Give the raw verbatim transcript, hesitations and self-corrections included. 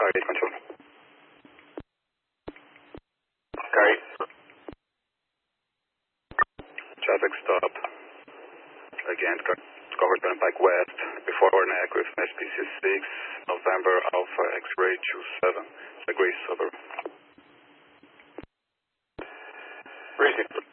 car eight control. Car eight. Traffic stop. Again, covered Turnpike West, before Hornack with S P C six, November Alpha X-ray two seven. It's a gray suburb. Racing.